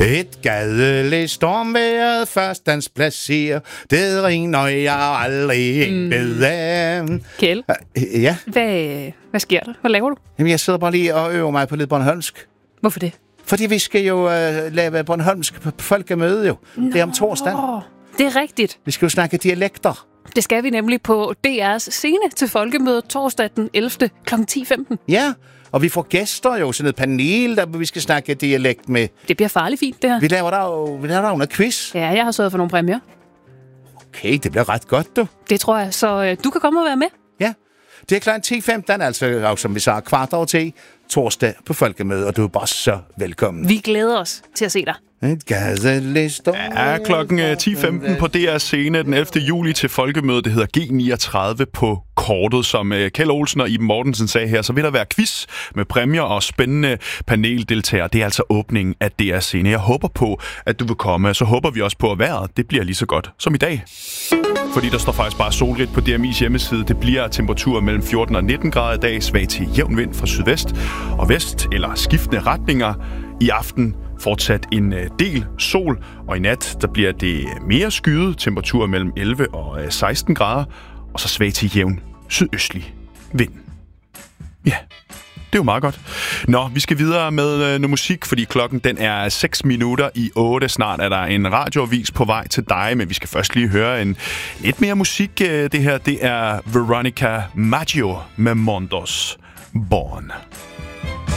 Et gadeligt stormværet førstens placer. Det regner jeg aldrig ikke bedre. Kjeld, Ja, hvad sker der? Hvad laver du? jamen, jeg sidder bare lige og øver mig på lidt bornholmsk. Hvorfor det? Fordi vi skal jo lave bornholmsk folkemøde jo. Det er om torsdag. Det er rigtigt. Vi skal jo snakke dialekter. Det skal vi nemlig på DR's scene til folkemødet torsdag den 11. kl. 10:15. Ja, og vi får gæster jo, sådan et panel, der vi skal snakke dialekt med. Det bliver farligt fint, det her. Vi laver der jo noget quiz. Ja, jeg har sørget for nogle præmier. Okay, det bliver ret godt, du. Det tror jeg, så du kan komme og være med. Ja, det er kl. 10:15, altså som vi sagde, 10:15 torsdag på folkemødet, og du er bare så velkommen. Vi glæder os til at se dig. Ja, klokken 10:15 på DR's scene den 11. juli til folkemødet. Det hedder G39 på kortet. Som Kjeld Olsen og Iben Mortensen sagde her, så vil der være quiz med præmier og spændende paneldeltagere. Det er altså åbningen af DR's scene. Jeg håber på, at du vil komme. Så håber vi også på, at vejret det bliver lige så godt som i dag. Fordi der står faktisk bare solrigt på DMI's hjemmeside. Det bliver temperaturer mellem 14 og 19 grader i dag. Svag til jævn vind fra sydvest og vest eller skiftende retninger. I aften fortsat en del sol, og i nat der bliver det mere skyet, temperaturer mellem 11 og 16 grader, og så svag til jævn sydøstlig vind. Ja, det er jo meget godt. Nå, vi skal videre med noget musik, fordi klokken den er 7:06. Snart er der en radioavis på vej til dig, men vi skal først lige høre en lidt mere musik. Det her, det er Veronica Maggio med Mondos Born.